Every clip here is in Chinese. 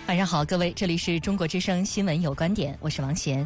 晚上好，各位，这里是中国之声新闻有观点，我是王贤。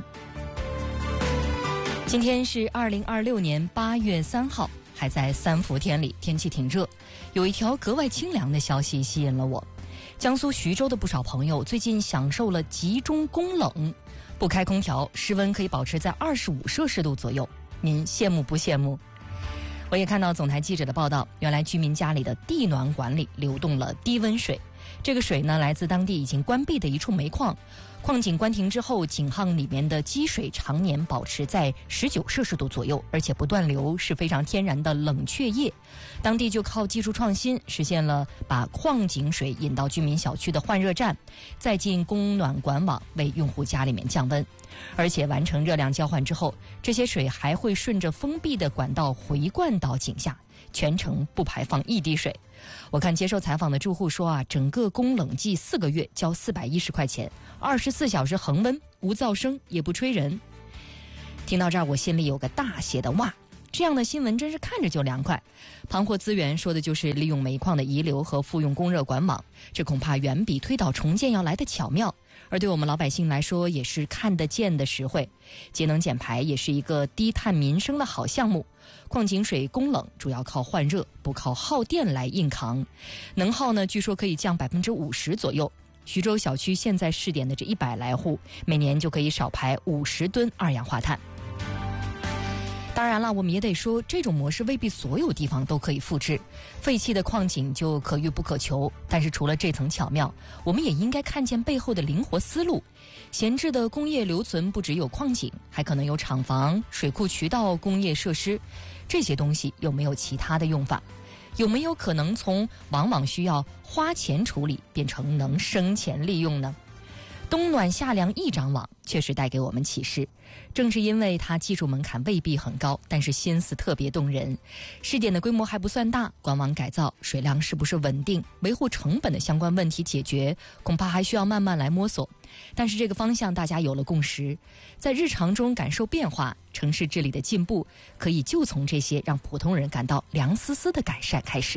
今天是2026年8月3号，还在三伏天里，天气挺热。有一条格外清凉的消息吸引了我。江苏徐州的不少朋友最近享受了集中供冷，不开空调，室温可以保持在25摄氏度左右。您羡慕不羡慕？我也看到总台记者的报道，原来居民家里的地暖管里流动了低温水。这个水呢，来自当地已经关闭的一处煤矿，矿井关停之后，井巷里面的积水常年保持在19摄氏度左右，而且不断流，是非常天然的冷却液。当地就靠技术创新实现了把矿井水引到居民小区的换热站，再进供暖管网，为用户家里面降温。而且完成热量交换之后，这些水还会顺着封闭的管道回灌到井下，全程不排放一滴水。我看接受采访的住户说整个供冷季4个月交410块钱，24小时恒温，无噪声，也不吹人。听到这儿，我心里有个大写的哇！这样的新闻真是看着就凉快。盘活资源说的就是利用煤矿的遗留和复用供热管网，这恐怕远比推倒重建要来得巧妙。而对我们老百姓来说，也是看得见的实惠。节能减排也是一个低碳民生的好项目。矿井水供冷主要靠换热，不靠耗电来硬扛，能耗呢据说可以降50%左右。徐州小区现在试点的这100来户，每年就可以少排50吨二氧化碳。当然了，我们也得说，这种模式未必所有地方都可以复制，废弃的矿井就可遇不可求。但是除了这层巧妙，我们也应该看见背后的灵活思路。闲置的工业留存不只有矿井，还可能有厂房、水库渠道、工业设施，这些东西有没有其他的用法？有没有可能从往往需要花钱处理，变成能生钱利用呢？冬暖夏凉一张网确实带给我们启示，正是因为它技术门槛未必很高，但是心思特别动人。试点的规模还不算大，管网改造、水量是不是稳定、维护成本的相关问题解决，恐怕还需要慢慢来摸索。但是这个方向大家有了共识，在日常中感受变化，城市治理的进步，可以就从这些让普通人感到凉丝丝的改善开始。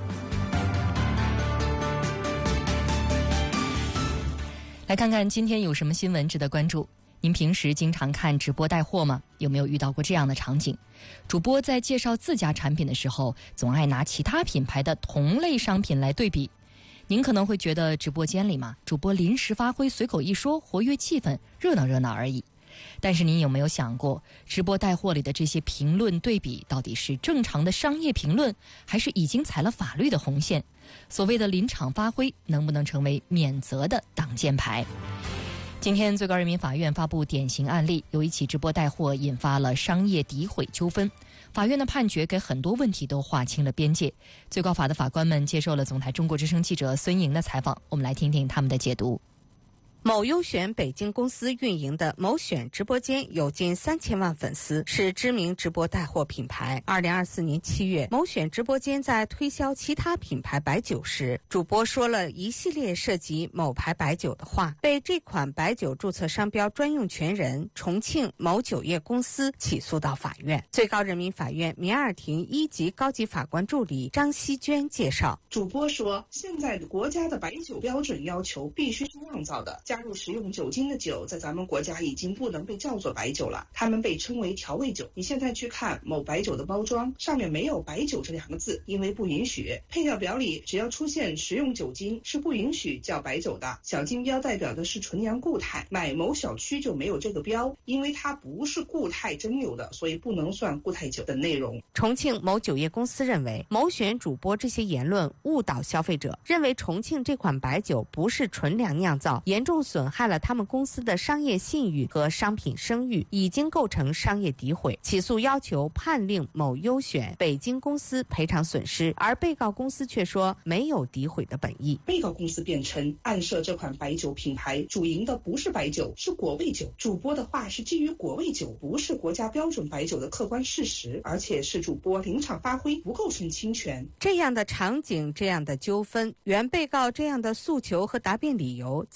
来看看今天有什么新闻值得关注。您平时经常看直播带货吗？有没有遇到过这样的场景？主播在介绍自家产品的时候，总爱拿其他品牌的同类商品来对比。您可能会觉得直播间里嘛，主播临时发挥，随口一说，活跃气氛，热闹热闹而已。但是您有没有想过，直播带货里的这些评论对比，到底是正常的商业评论，还是已经踩了法律的红线？所谓的临场发挥，能不能成为免责的挡箭牌？今天最高人民法院发布典型案例，有一起直播带货引发了商业诋毁纠纷。法院的判决给很多问题都划清了边界。最高法的法官们接受了总台中国之声记者孙莹的采访，我们来听听他们的解读。 某优选北京公司运营的某选直播间有近3000万粉丝，是知名直播带货品牌。2024年7月，某选直播间在推销其他品牌白酒时，主播说了一系列涉及某牌白酒的话，被这款白酒注册商标专用权人重庆某酒业公司起诉到法院。最高人民法院民二庭1级高级法官助理张希娟介绍， 主播说，现在国家的白酒标准要求必须是酿造的，加入食用酒精的酒在咱们国家已经不能被叫做白酒了，它们被称为调味酒。你现在去看某白酒的包装，上面没有白酒这2个字，因为不允许。配料表里只要出现食用酒精是不允许叫白酒的。小金标代表的是纯阳固态，买某小区就没有这个标，因为它不是固态蒸馏的，所以不能算固态酒的内容。 重庆某酒业公司认为，某选主播这些言论误导消费者，认为重庆这款白酒不是纯粮酿造，严重损害了他们公司的商业信誉和商品声誉，已经构成商业诋毁。起诉要求判令某优选北京公司赔偿损失，而被告公司却说没有诋毁的本意。 被告公司辩称，暗设这款白酒品牌主营的不是白酒，是果味酒。主播的话是基于果味酒不是国家标准白酒的客观事实，而且是主播临场发挥，不构成侵权。 这样的场景，这样的纠纷，原被告这样的诉求和答辩理由，在审判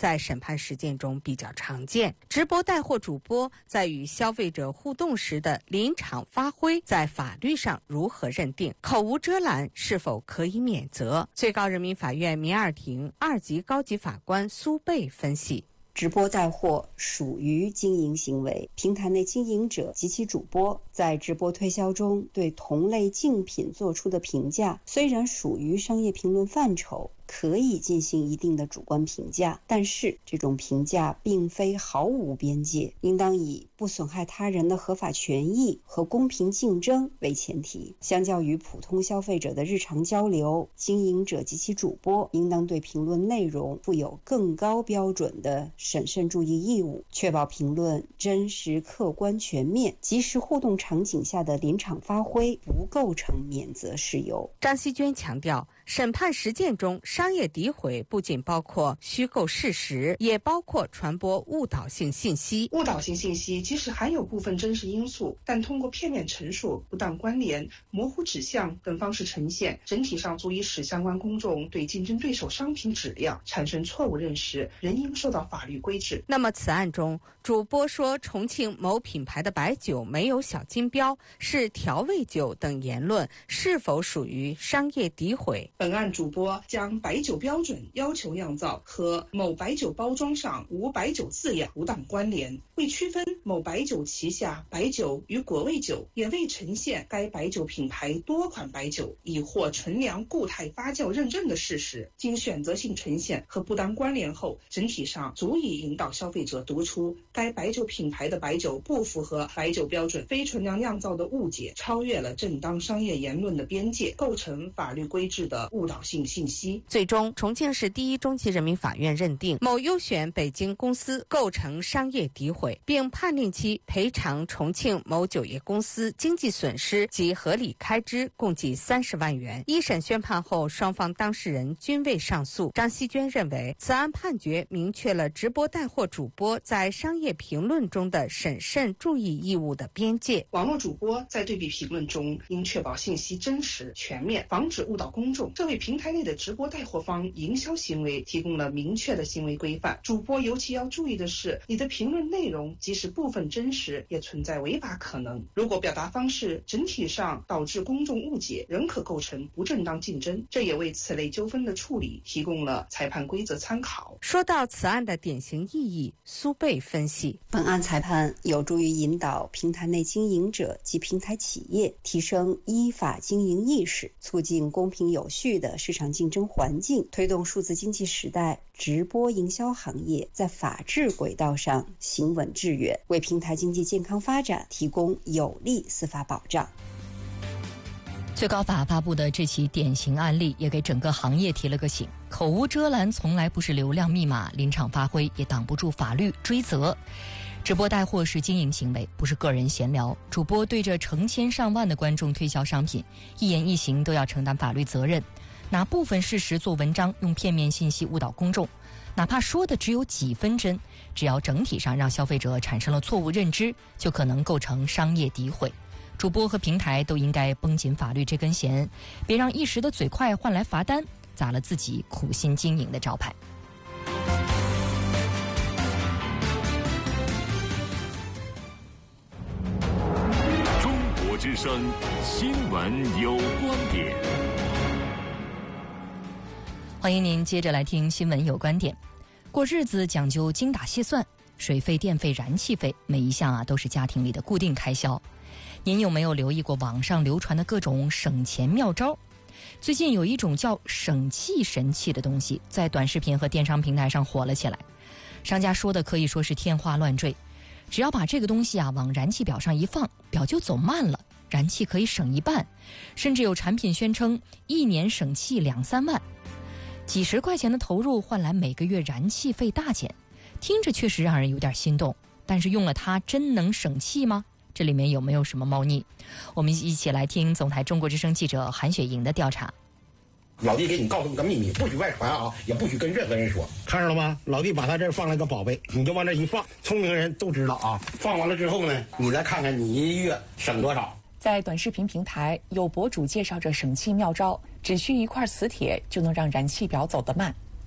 判实践中比较常见。直播带货主播在与消费者互动时的临场发挥，在法律上如何认定？口无遮拦是否可以免责？最高人民法院民二庭2级高级法官苏贝分析。 直播带货属于经营行为，平台内经营者及其主播在直播推销中对同类竞品做出的评价，虽然属于商业评论范畴，可以进行一定的主观评价，但是这种评价并非毫无边界，应当以不损害他人的合法权益和公平竞争为前提。相较于普通消费者的日常交流，经营者及其主播应当对评论内容负有更高标准的审慎注意义务，确保评论真实、客观、全面，即时互动场景下的临场发挥不构成免责事由。 张锡娟强调，审判实践中商业诋毁不仅包括虚构事实，也包括传播误导性信息。 误导性信息即使含有部分真实因素，但通过片面陈述、不当关联、模糊指向等方式呈现，整体上足以使相关公众对竞争对手商品质量产生错误认识，仍应受到法律规制。 那么此案中，主播说重庆某品牌的白酒没有小金标，是调味酒等言论，是否属于商业诋毁？ 本案主播将白酒标准要求酿造和某白酒包装上无白酒字样不当关联，未区分某白酒旗下白酒与果味酒，也未呈现该白酒品牌多款白酒已获纯粮固态发酵认证的事实，经选择性呈现和不当关联后，整体上足以引导消费者读出该白酒品牌的白酒不符合白酒标准，非纯粮酿造的误解超越了正当商业言论的边界，构成法律规制的误导性信息。 最终，重庆市第一中级人民法院认定某优选北京公司构成商业诋毁，并判令其赔偿重庆某酒业公司经济损失及合理开支共计30万元。一审宣判后，双方当事人均未上诉。张锡娟认为，此案判决明确了直播带货主播在商业评论中的审慎注意义务的边界。 网络主播在对比评论中应确保信息真实全面，防止误导公众，这为平台内的直播带货方营销行为提供了明确的行为规范。主播尤其要注意的是，你的评论内容即使部分真实，也存在违法可能。如果表达方式整体上导致公众误解，仍可构成不正当竞争，这也为此类纠纷的处理提供了裁判规则参考。 说到此案的典型意义，苏贝分析， 本案裁判有助于引导平台内经营者及平台企业提升依法经营意识，促进公平有序的市场竞争环境，推动数字经济时代直播营销行业在法治轨道上行稳致远，为平台经济健康发展提供有力司法保障。 最高法发布的这起典型案例也给整个行业提了个醒，口无遮拦从来不是流量密码，临场发挥也挡不住法律追责。直播带货是经营行为，不是个人闲聊。主播对着成千上万的观众推销商品，一言一行都要承担法律责任。拿部分事实做文章，用片面信息误导公众，哪怕说的只有几分真，只要整体上让消费者产生了错误认知，就可能构成商业诋毁。主播和平台都应该绷紧法律这根弦，别让一时的嘴快换来罚单，砸了自己苦心经营的招牌。 中国之声新闻有观点， 欢迎您接着来听新闻有观点。过日子讲究精打细算，水费、电费、燃气费，每一项都是家庭里的固定开销。您有没有留意过网上流传的各种省钱妙招？最近有一种叫省气神器的东西，在短视频和电商平台上火了起来。商家说的可以说是天花乱坠，只要把这个东西往燃气表上一放，表就走慢了，燃气可以省一半，甚至有产品宣称1年省气2-3万，几十块钱的投入换来每个月燃气费大减，听着确实让人有点心动，但是用了它真能省气吗？这里面有没有什么猫腻？我们一起来听总台中国之声记者韩雪莹的调查。 老弟给你告诉个秘密，不许外传也不许跟任何人说。看着了吗？老弟把他这儿放了个宝贝，你就往这一放，聪明人都知道放完了之后呢，你再看看你1月省多少。 在短视频平台，有博主介绍着省气妙招，只需一块磁铁就能让燃气表走得慢。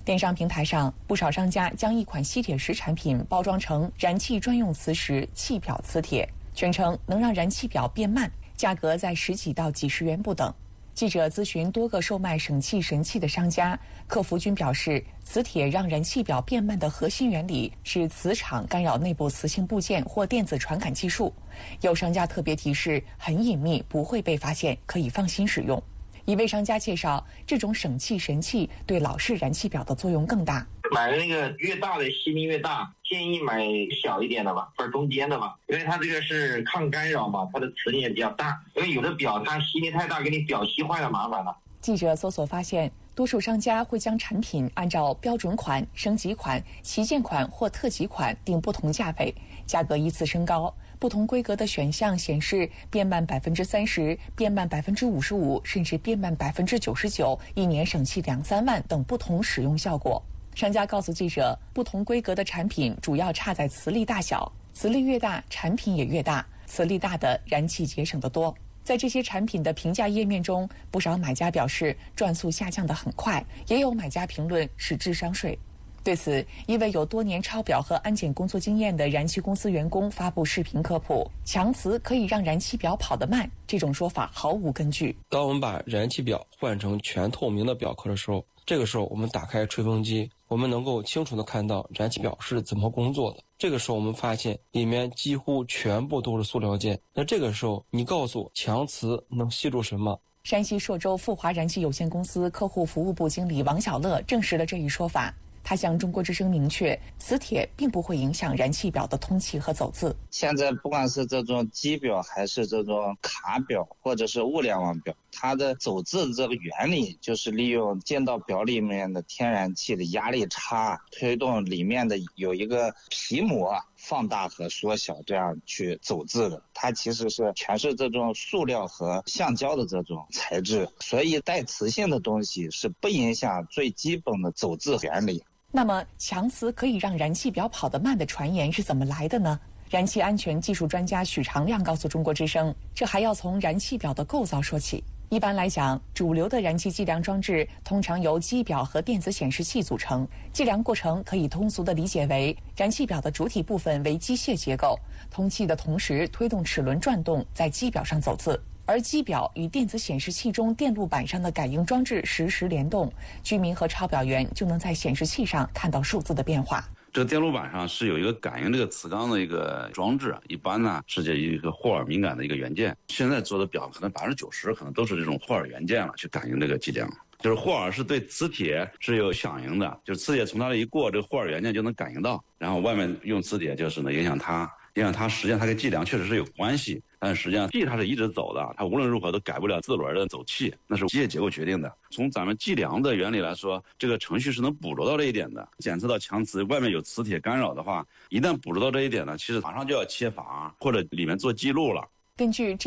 电商平台上，不少商家将一款吸铁石产品包装成燃气专用磁石气表磁铁，宣称能让燃气表变慢，价格在10几到几十元不等。记者咨询多个售卖省气神器的商家，客服均表示，磁铁让燃气表变慢的核心原理是磁场干扰内部磁性部件或电子传感技术。有商家特别提示，很隐秘，不会被发现，可以放心使用。一位商家介绍，这种省气神器对老式燃气表的作用更大。 买那个越大的吸力越大，建议买小一点的吧，或者中间的吧，因为它这个是抗干扰嘛，它的磁力也比较大。因为有的表它吸力太大，给你表吸坏了麻烦了。 记者搜索发现，多数商家会将产品按照标准款、升级款、旗舰款或特级款定不同价位，价格依次升高。不同规格的选项显示变慢30%、变慢55%，甚至变慢99%，一年省气2-3万等不同使用效果。商家告诉记者，不同规格的产品主要差在磁力大小，磁力越大，产品也越大，磁力大的燃气节省得多。在这些产品的评价页面中，不少买家表示转速下降得很快，也有买家评论是智商税。对此，一位有多年抄表和安检工作经验的燃气公司员工发布视频科普，强磁可以让燃气表跑得慢，这种说法毫无根据。 当我们把燃气表换成全透明的表壳的时候，这个时候我们打开吹风机，我们能够清楚地看到燃气表是怎么工作的。这个时候我们发现里面几乎全部都是塑料件。那这个时候你告诉我强磁能吸住什么？ 山西朔州富华燃气有限公司客户服务部经理王小乐证实了这一说法。他向中国之声明确，磁铁并不会影响燃气表的通气和走字。 现在不管是这种机表还是这种卡表或者是物联网表，它的走字的这个原理就是利用进到表里面的天然气的压力差，推动里面的有一个皮膜放大和缩小，这样去走字的。它其实是全是这种塑料和橡胶的这种材质，所以带磁性的东西是不影响最基本的走字原理。 那么强磁可以让燃气表跑得慢的传言是怎么来的呢？燃气安全技术专家许长亮告诉中国之声，这还要从燃气表的构造说起。一般来讲，主流的燃气计量装置通常由机表和电子显示器组成。计量过程可以通俗地理解为，燃气表的主体部分为机械结构，通气的同时推动齿轮转动，在机表上走字。而机表与电子显示器中电路板上的感应装置实时联动，居民和抄表员就能在显示器上看到数字的变化。 这个电路板上是有一个感应这个磁钢的一个装置，一般呢是这一个霍尔敏感的一个元件。现在做的表可能90%可能都是这种霍尔元件了，去感应这个计量。就是霍尔是对磁铁是有响应的，就是磁铁从它这一过，这个霍尔元件就能感应到，然后外面用磁铁就是呢影响它，实际上它跟计量确实是有关系，但实际上气它是一直走的，它无论如何都改不了自轮的走气，那是机械结构决定的。从咱们计量的原理来说，这个程序是能捕捉到这一点的。检测到强磁外面有磁铁干扰的话，一旦捕捉到这一点呢，其实马上就要切阀或者里面做记录了。 根据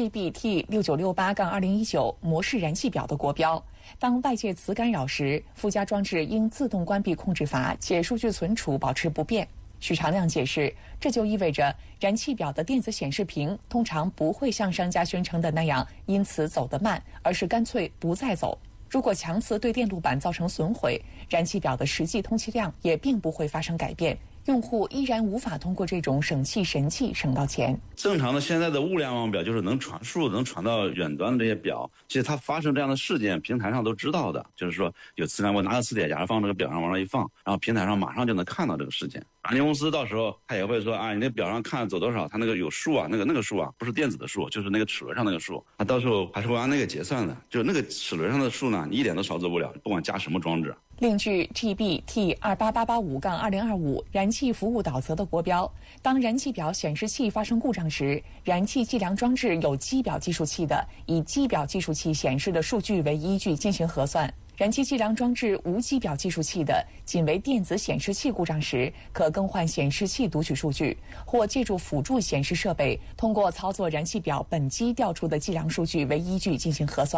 GBT6968-2019 模式燃气表的国标，当外界磁干扰时，附加装置应自动关闭控制阀，且数据存储保持不变。许长亮解释，这就意味着燃气表的电子显示屏通常不会像商家宣称的那样因此走得慢，而是干脆不再走。如果强磁对电路板造成损毁，燃气表的实际通气量也并不会发生改变，用户依然无法通过这种省气神器省到钱。 正常的现在的物联网表就是能传输能传到远端的这些表，其实它发生这样的事件平台上都知道的，就是说有磁感，我拿个磁铁夹放这个表上往上一放，然后平台上马上就能看到这个事件。安全公司到时候他也会说啊，你那表上看走多少，他那个有数啊，那个数啊不是电子的数，就是那个齿轮上那个数，他到时候还是会按那个结算的，就是那个齿轮上的数呢，你一点都少走不了，不管加什么装置。 另据 GBT28885-2025 燃气服务导则的国标，当燃气表显示器发生故障时，燃气计量装置有机表计数器的，以机表计数器显示的数据为依据进行核算；燃气计量装置无机表计数器的，仅为电子显示器故障时，可更换显示器读取数据，或借助辅助显示设备，通过操作燃气表本机调出的计量数据为依据进行核算。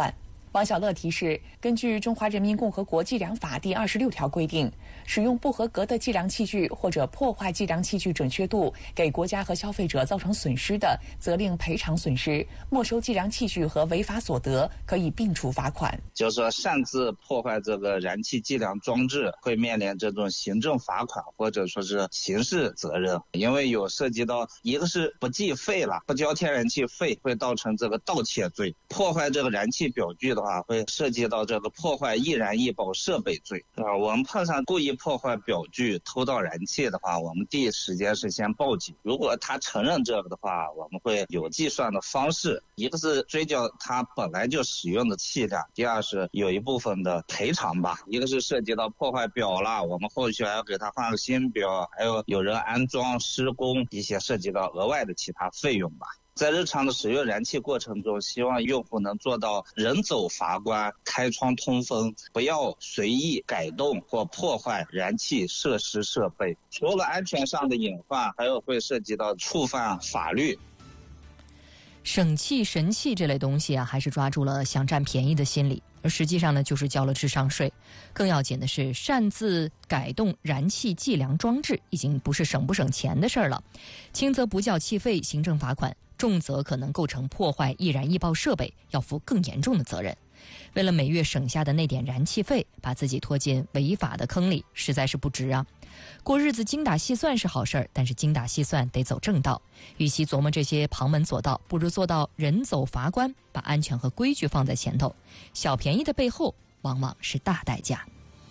王小乐提示，根据《中华人民共和国计量法》第26条规定，使用不合格的计量器具或者破坏计量器具准确度，给国家和消费者造成损失的，责令赔偿损失；没收计量器具和违法所得，可以并处罚款。 就是说，擅自破坏这个燃气计量装置，会面临这种行政罚款或者说是刑事责任，因为有涉及到一个是不计费了，不交天然气费，会造成这个盗窃罪；破坏这个燃气表具的话，会涉及到这个破坏易燃易爆设备罪。我们碰上故意破坏表具、偷盗燃气的话，我们第一时间是先报警。如果他承认这个的话，我们会有计算的方式，一个是追缴他本来就使用的气量，第二是有一部分的赔偿吧。一个是涉及到破坏表了，我们后续还要给他换个新表，还有人安装施工，一些涉及到额外的其他费用吧。在日常的使用燃气过程中，希望用户能做到人走阀关、开窗通风，不要随意改动或破坏燃气设施设备。除了安全上的隐患，还有会涉及到触犯法律。 省气神气这类东西啊，还是抓住了想占便宜的心理，而实际上呢，就是交了智商税。更要紧的是，擅自改动燃气计量装置，已经不是省不省钱的事儿了。轻则不缴气费，行政罚款；重则可能构成破坏易燃易爆设备，要负更严重的责任。为了每月省下的那点燃气费，把自己拖进违法的坑里，实在是不值啊！过日子精打细算是好事儿，但是精打细算得走正道。与其琢磨这些旁门左道，不如做到人走阀关，把安全和规矩放在前头。小便宜的背后，往往是大代价。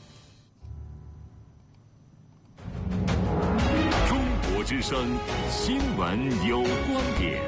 中国之声新闻有观点。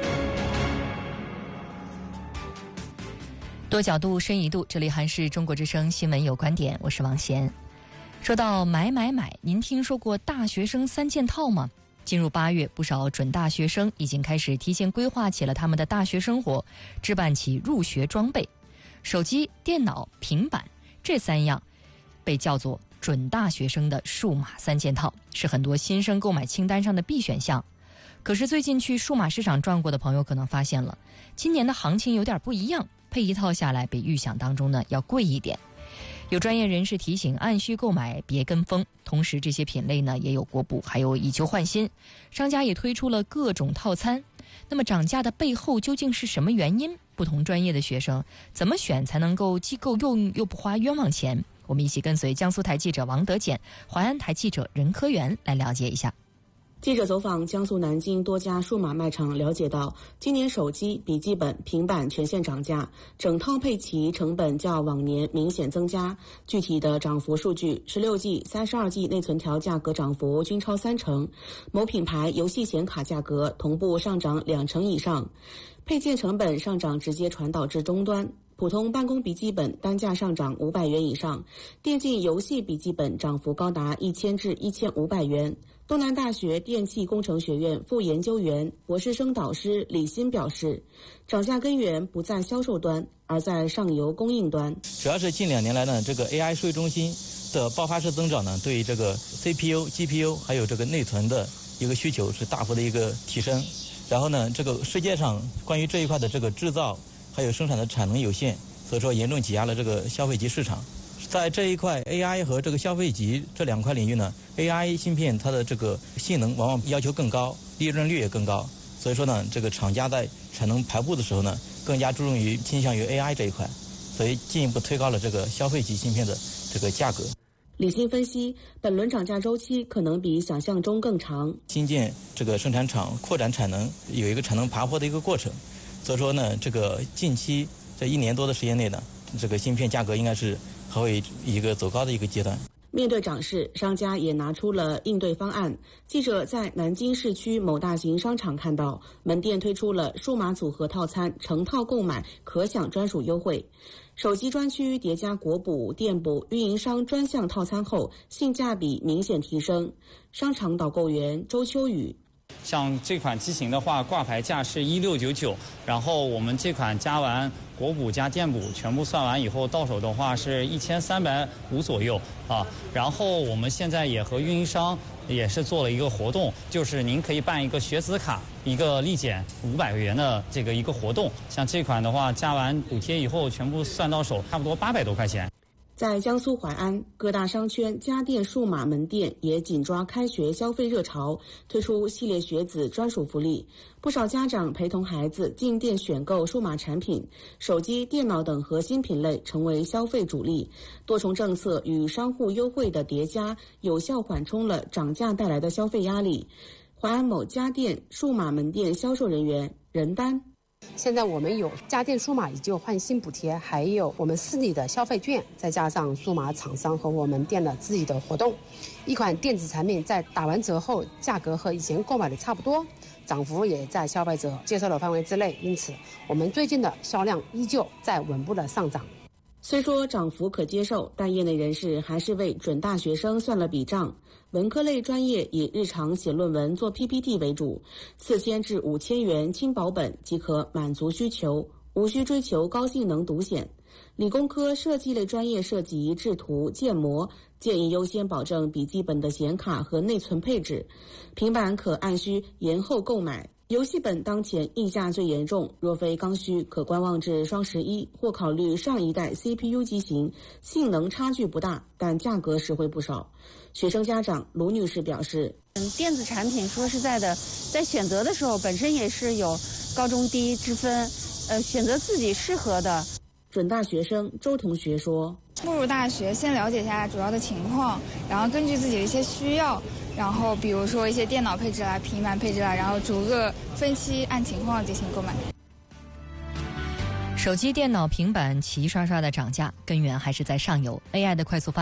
多角度深一度，这里还是中国之声新闻有观点，我是王贤。说到买，您听说过大学生3件套吗？进入8月，不少准大学生已经开始提前规划起了他们的大学生活，置办起入学装备。手机、电脑、平板这3样被叫做准大学生的数码3件套，是很多新生购买清单上的必选项。可是最近去数码市场转过的朋友可能发现了，今年的行情有点不一样，配一套下来比预想当中呢要贵一点。有专业人士提醒，按需购买，别跟风。同时，这些品类呢也有国补，还有以旧换新，商家也推出了各种套餐。那么涨价的背后究竟是什么原因？不同专业的学生怎么选才能够既够用又不花冤枉钱？我们一起跟随江苏台记者王德简、淮安台记者任科元来了解一下。 记者走访江苏南京多家数码卖场，了解到，今年手机、笔记本、平板全线涨价，整套配齐成本较往年明显增加。具体的涨幅数据，16G、32G 内存条价格涨幅均超30%，某品牌游戏显卡价格同步上涨20%以上，配件成本上涨直接传导至终端。普通办公笔记本单价上涨500元以上，电竞游戏笔记本涨幅高达1000至1500元。东南大学电气工程学院副研究员、博士生导师李欣表示，涨价根源不在销售端，而在上游供应端。 主要是近2年来呢，这个 AI 数据中心的爆发式增长呢，对这个 CPU、GPU 还有这个内存的一个需求是大幅的一个提升。然后呢，这个世界上关于这一块的这个制造还有生产的产能有限，所以说严重挤压了这个消费级市场。在这一块 AI 和这个消费级这2块领域呢， AI 芯片它的这个性能往往要求更高，利润率也更高，所以说呢，这个厂家在产能排布的时候呢，更加注重于倾向于 AI 这一块，所以进一步推高了这个消费级芯片的这个价格。 李欣分析，本轮涨价周期可能比想象中更长。 新建这个生产厂扩展产能，有一个产能爬坡的一个过程，所以说呢，这个近期这1年多的时间内呢，这个芯片价格应该是还会一个走高的一个阶段。 面对涨势，商家也拿出了应对方案。记者在南京市区某大型商场看到，门店推出了数码组合套餐，成套购买可享专属优惠。手机专区叠加国补、店补、运营商专项套餐后，性价比明显提升。商场导购员周秋雨。 像这款机型的话，挂牌价是1699，然后我们这款加完国补加店补全部算完以后，到手的话是1350左右啊。然后我们现在也和运营商也是做了一个活动，就是您可以办一个学子卡，一个立减500元的这个一个活动。像这款的话，加完补贴以后，全部算到手，差不多800多块钱。 在江苏淮安，各大商圈家电数码门店也紧抓开学消费热潮，推出系列学子专属福利。不少家长陪同孩子进店选购数码产品，手机、电脑等核心品类成为消费主力。多重政策与商户优惠的叠加，有效缓冲了涨价带来的消费压力。淮安某家电数码门店销售人员任丹。 现在我们有家电数码以及换新补贴，还有我们4里的消费券，再加上数码厂商和我们店的自己的活动，一款电子产品在打完折后，价格和以前购买的差不多，涨幅也在消费者接受的范围之内，因此我们最近的销量依旧在稳步的上涨。 虽说涨幅可接受，但业内人士还是为准大学生算了笔账。文科类专业以日常写论文做 PPT 为主，4000至5000元轻薄本即可满足需求，无需追求高性能读显。理工科设计类专业涉及制图、建模，建议优先保证笔记本的显卡和内存配置，平板可按需延后购买。游戏本当前溢价最严重，若非刚需，可观望至双11或考虑上一代 CPU 机型，性能差距不大，但价格实惠不少。学生家长卢女士表示， 电子产品说实在的，在选择的时候本身也是有高中低之分，选择自己适合的。 准大学生周同学说， 步入大学先了解一下主要的情况，然后根据自己的一些需要，然后比如说一些电脑配置啦、平板配置啦，然后逐个分期按情况进行购买。 手机、电脑、平板齐刷刷的涨价，根源还是在上游 AI 的快速发展。